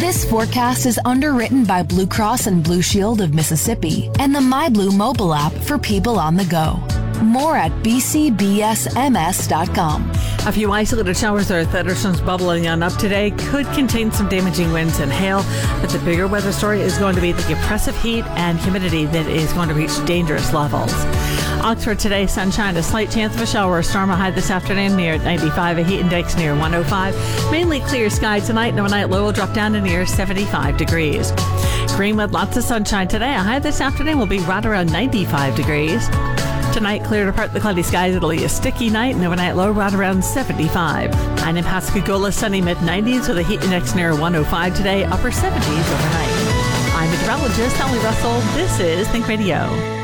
This forecast is underwritten by Blue Cross and Blue Shield of Mississippi and the MyBlue mobile app for people on the go. More at bcbsms.com. A few isolated showers or thunderstorms bubbling on up today could contain some damaging winds and hail, but the bigger weather story is going to be the oppressive heat and humidity that is going to reach dangerous levels. Oxford today, sunshine, a slight chance of a shower or storm. A high this afternoon near 95, a heat index near 105. Mainly clear skies tonight, and overnight low will drop down to near 75 degrees. Greenwood, lots of sunshine today. A high this afternoon will be right around 95 degrees. Tonight, clear to part the cloudy skies. It'll be a sticky night and overnight low right around 75. And in Pascagoula, sunny mid-90s with a heat index near 105 today, upper 70s overnight. I'm meteorologist Sally Russell. This is Think Radio.